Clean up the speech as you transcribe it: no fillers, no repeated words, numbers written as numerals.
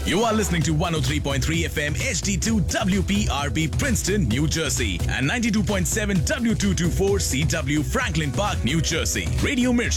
You are listening to 103.3 FM HD2 WPRP Princeton, New Jersey and 92.7 W224 CW Franklin Park, New Jersey. Radio Mirchi.